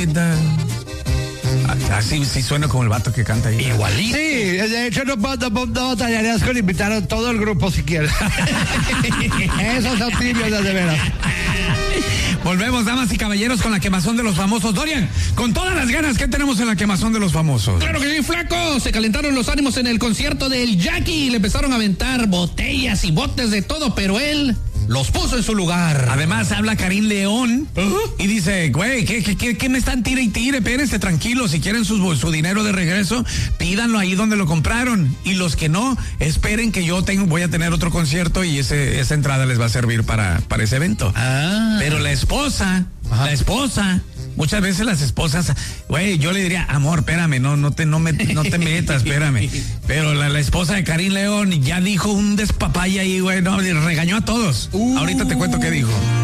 Así sí suena como el vato que canta ahí. Igualito. Sí, de hecho no batallarías con invitar a todo el grupo si quieres. Esos son tibios de veras. Volvemos, damas y caballeros, con la quemazón de los famosos. Dorian, con todas las ganas, ¿qué tenemos en la quemazón de los famosos? Claro que sí, flaco. Se calentaron los ánimos en el concierto del Jackie. Le empezaron a aventar botellas y botes de todo, pero él los puso en su lugar. Además, habla Karim León y dice, güey, ¿qué me están tire y tire? Espérense, tranquilos, si quieren su dinero de regreso, pídanlo ahí donde lo compraron. Y los que no, esperen que yo voy a tener otro concierto y esa entrada les va a servir para ese evento. Pero la esposa, muchas veces las esposas, güey, yo le diría, amor, espérame, no te metas, espérame. Pero la esposa de Karim León ya dijo un despapaya ahí, güey, no, regañó a todos. Ahorita te cuento qué dijo.